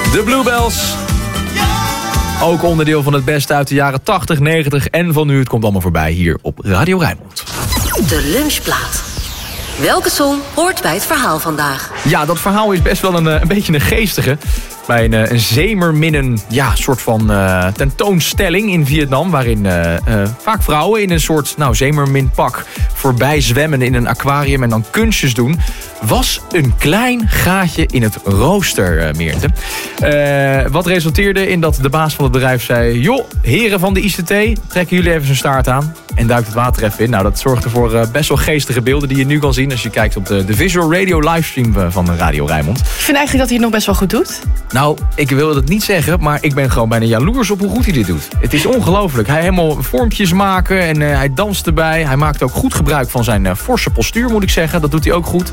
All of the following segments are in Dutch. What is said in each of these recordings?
De Bluebells. Ook onderdeel van het beste uit de jaren 80, 90 en van nu. Het komt allemaal voorbij hier op Radio Rijnmond. De lunchplaat. Welke song hoort bij het verhaal vandaag? Ja, dat verhaal is best wel een beetje een geestige. Bij een zeemerminnen, soort van tentoonstelling in Vietnam. Waarin vaak vrouwen in een soort zeemerminpak voorbij zwemmen in een aquarium en dan kunstjes doen. Was een klein gaatje in het rooster, Meerte. Wat resulteerde in dat de baas van het bedrijf zei: joh, heren van de ICT, trekken jullie even zijn staart aan en duikt het water even in. Nou, dat zorgde voor best wel geestige beelden die je nu kan zien als je kijkt op de Visual Radio livestream van Radio Rijnmond. Ik vind eigenlijk dat hij het nog best wel goed doet. Nou, ik wil het niet zeggen, maar ik ben gewoon bijna jaloers op hoe goed hij dit doet. Het is ongelooflijk. Hij helemaal vormpjes maken en hij danst erbij. Hij maakt ook goed gebruik van zijn forse postuur, moet ik zeggen. Dat doet hij ook goed.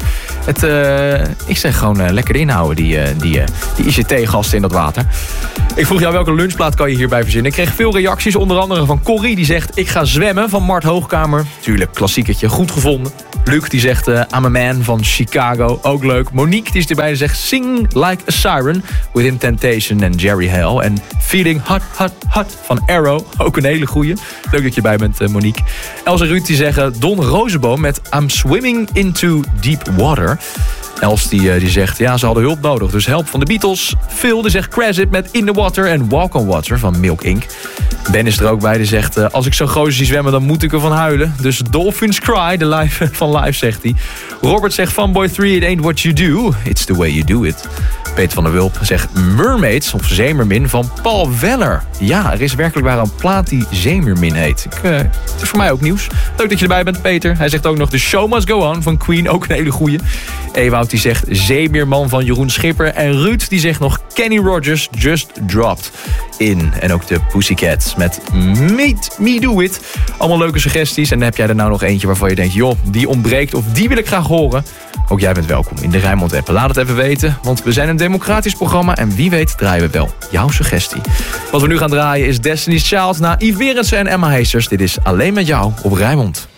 Ik zeg gewoon lekker inhouden, die ICT-gasten in dat water. Ik vroeg jou welke lunchplaat kan je hierbij verzinnen. Ik kreeg veel reacties, onder andere van Corrie, die zegt: ik ga zwemmen, van Mart Hoogkamer. Tuurlijk, klassiekertje, goed gevonden. Luc, die zegt I'm a Man van Chicago, ook leuk. Monique, die is erbij, die zegt Sing Like a Siren, Within Temptation en Jerry Hell. En Feeling Hot, Hot, Hot van Arrow, ook een hele goeie. Leuk dat je erbij bent, Monique. Els en Ruud, die zeggen Don Rosenboom met I'm Swimming Into Deep Water. Els die zegt, ze hadden hulp nodig, dus help van de Beatles. Phil die zegt Crazy met In the Water en Walk on Water van Milk Inc. Ben is er ook bij, die zegt als ik zo'n gozer zie zwemmen, dan moet ik ervan huilen. Dus Dolphins Cry, de live van Live, zegt hij. Robert zegt Funboy 3, it ain't what you do, it's the way you do it. Peter van der Wulp zegt Mermaids, of Zeemermin, van Paul Weller. Ja, er is werkelijk waar een plaat die Zeemermin heet. Het is voor mij ook nieuws. Leuk dat je erbij bent, Peter. Hij zegt ook nog The Show Must Go On van Queen, ook een hele goeie. Ewout die zegt Zeemeerman van Jeroen Schipper. En Ruud die zegt nog Kenny Rogers, Just Dropped In. En ook de Pussycats met Meet Me Do It. Allemaal leuke suggesties. En heb jij er nou nog eentje waarvan je denkt, joh, die ontbreekt of die wil ik graag horen? Ook jij bent welkom in de Rijnmond app. Laat het even weten, want we zijn een democratisch programma en wie weet draaien we wel jouw suggestie. Wat we nu gaan draaien is Destiny's Child na Yves Berendsen en Emma Heesters. Dit is Alleen met jou op Rijnmond.